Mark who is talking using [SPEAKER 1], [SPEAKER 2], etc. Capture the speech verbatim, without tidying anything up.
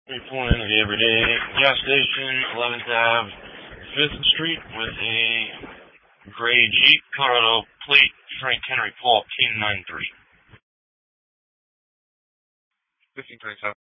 [SPEAKER 1] Reporting of the everyday gas station, eleventh Avenue, fifth Street, with a gray Jeep, Colorado plate, Frank Henry Paul, P nine three. fifteen twenty-seven.